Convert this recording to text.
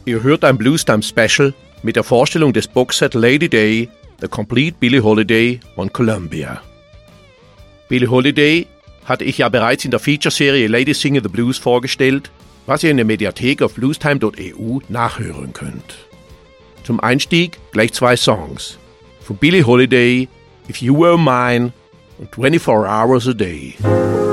Ihr hört ein Bluestime Special mit der Vorstellung des Boxset Lady Day, The Complete Billie Holiday von Columbia. Billie Holiday hatte ich ja bereits in der Feature-Serie Ladies Singing the Blues vorgestellt, was ihr in der Mediathek auf bluestime.eu nachhören könnt. Zum Einstieg gleich 2 Songs. Von Billie Holiday, If You Were Mine und 24 Hours a Day.